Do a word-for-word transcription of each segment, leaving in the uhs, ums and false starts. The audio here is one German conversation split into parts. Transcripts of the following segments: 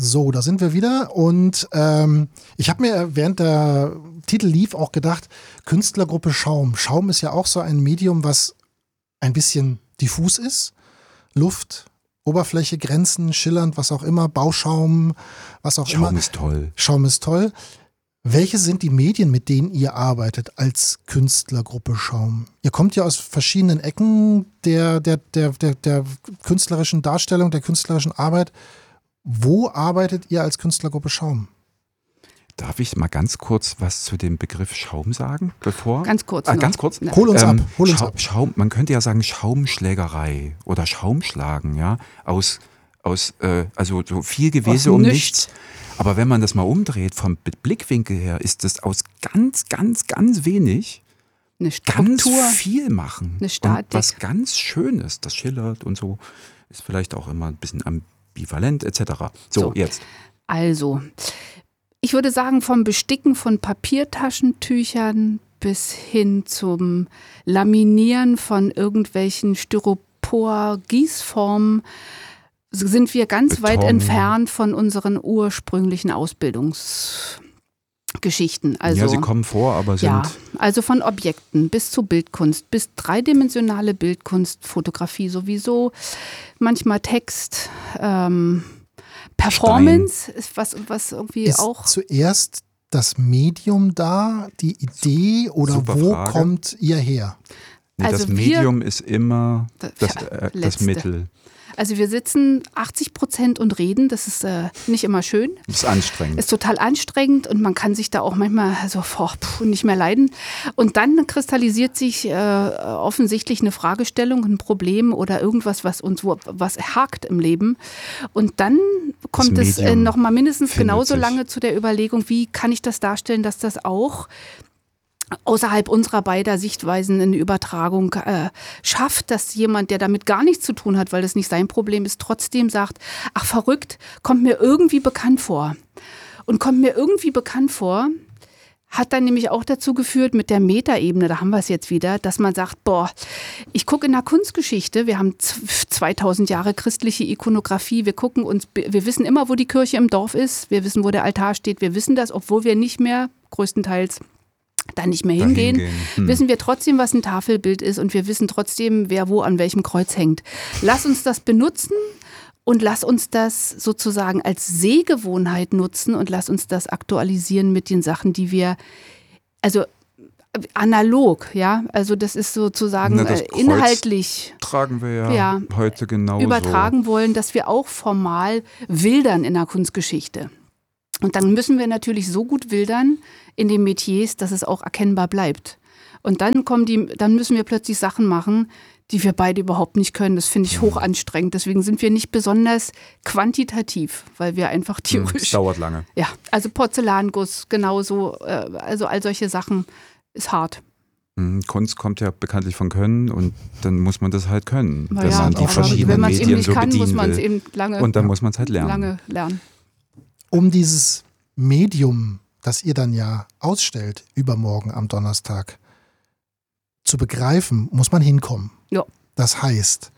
So, da sind wir wieder und ähm, ich habe mir während der Titel lief auch gedacht, Künstlergruppe Schaum. Schaum ist ja auch so ein Medium, was ein bisschen diffus ist. Luft, Oberfläche, Grenzen, schillernd, was auch immer, Bauschaum, was auch Schaum immer. Schaum ist toll. Schaum ist toll. Welche sind die Medien, mit denen ihr arbeitet als Künstlergruppe Schaum? Ihr kommt ja aus verschiedenen Ecken der, der, der, der, der künstlerischen Darstellung, der künstlerischen Arbeit. Wo arbeitet ihr als Künstlergruppe Schaum? Darf ich mal ganz kurz was zu dem Begriff Schaum sagen, bevor? Ganz kurz. Ah, ganz kurz. Hol uns ähm, ab. Hol uns Schau, ab. Schaum, man könnte ja sagen Schaumschlägerei oder Schaumschlagen, ja, aus, aus äh, also so viel Gewese aus um nichts. nichts. Aber wenn man das mal umdreht, vom Blickwinkel her, ist das aus ganz, ganz, ganz wenig eine ganz Struktur, viel machen. eine Statik. Und was ganz Schönes, das schillert und so, ist vielleicht auch immer ein bisschen ambivalent et cetera. So, So. jetzt. Also, ich würde sagen, vom Besticken von Papiertaschentüchern bis hin zum Laminieren von irgendwelchen Styropor-Gießformen sind wir ganz Beton. weit entfernt von unseren ursprünglichen Ausbildungsgeschichten. Also, ja, sie kommen vor, aber sind... ja, also von Objekten bis zu Bildkunst, bis dreidimensionale Bildkunst, Fotografie sowieso, manchmal Text, ähm, Performance ist was, was irgendwie Ist auch... zuerst das Medium da, die Idee oder Super wo Frage. kommt ihr her? Nee, Also das wir- Medium ist immer Das- das, ja, äh, das letzte. Mittel. Also wir sitzen achtzig Prozent und reden, das ist äh, nicht immer schön. Das ist anstrengend. Ist total anstrengend und man kann sich da auch manchmal so boah, puh, nicht mehr leiden. Und dann kristallisiert sich äh, offensichtlich eine Fragestellung, ein Problem oder irgendwas, was uns wo, was hakt im Leben. Und dann kommt es äh, Medium noch mal mindestens findet genauso sich. lange zu der Überlegung, wie kann ich das darstellen, dass das auch außerhalb unserer beider Sichtweisen eine Übertragung äh, schafft, dass jemand, der damit gar nichts zu tun hat, weil das nicht sein Problem ist, trotzdem sagt, ach verrückt, kommt mir irgendwie bekannt vor. Und kommt mir irgendwie bekannt vor, hat dann nämlich auch dazu geführt, mit der Metaebene, da haben wir es jetzt wieder, dass man sagt, boah, ich gucke in der Kunstgeschichte, wir haben zweitausend Jahre christliche Ikonografie, wir gucken uns, wir wissen immer, wo die Kirche im Dorf ist, wir wissen, wo der Altar steht, wir wissen das, obwohl wir nicht mehr, größtenteils, da nicht mehr Dahin hingehen, gehen. Hm. wissen wir trotzdem, was ein Tafelbild ist und wir wissen trotzdem, wer wo an welchem Kreuz hängt. Lass uns das benutzen und lass uns das sozusagen als Sehgewohnheit nutzen und lass uns das aktualisieren mit den Sachen, die wir, also analog, ja, also das ist sozusagen Na, das äh, Kreuz inhaltlich tragen wir ja, Ja. heute genauso. übertragen wollen, dass wir auch formal wildern in der Kunstgeschichte. Und dann müssen wir natürlich so gut wildern in den Metiers, dass es auch erkennbar bleibt. Und dann kommen die, dann müssen wir plötzlich Sachen machen, die wir beide überhaupt nicht können. Das finde ich hoch anstrengend. Deswegen sind wir nicht besonders quantitativ, weil wir einfach Hm, theoretisch. Es dauert lange. Ja, also Porzellanguss, genauso, äh, also all solche Sachen ist hart. Hm, Kunst kommt ja bekanntlich von Können und dann muss man das halt können, Na wenn ja, man die aber verschiedenen wenn man es eben Medien nicht so kann, muss bedienen man es will. eben lange, Und dann muss man es halt lernen. lange lernen. Um dieses Medium, das ihr dann ja ausstellt, übermorgen am Donnerstag, zu begreifen, muss man hinkommen. Ja. Das heißt,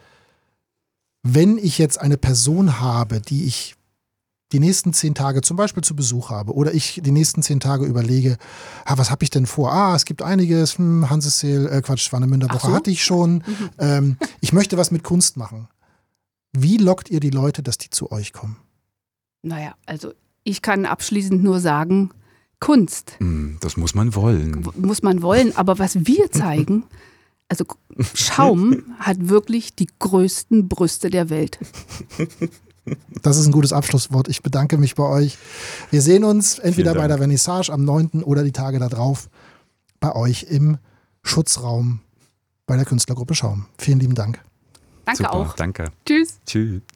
wenn ich jetzt eine Person habe, die ich die nächsten zehn Tage zum Beispiel zu Besuch habe oder ich die nächsten zehn Tage überlege, ah, was habe ich denn vor? Ah, es gibt einiges, hm, Hanseseel, äh, Quatsch, Warnemünderwoche Ach so? hatte ich schon. Mhm. Ähm, ich möchte was mit Kunst machen. Wie lockt ihr die Leute, dass die zu euch kommen? Naja, also ich kann abschließend nur sagen, Kunst Hm, Das muss man wollen. muss man wollen, aber was wir zeigen, also Schaum hat wirklich die größten Brüste der Welt. Das ist ein gutes Abschlusswort. Ich bedanke mich bei euch. Wir sehen uns entweder Vielen bei Dank. der Vernissage am neunten oder die Tage darauf bei euch im Schutzraum bei der Künstlergruppe Schaum. Vielen lieben Dank. Danke Super, auch. danke. Tschüss. Tschüss.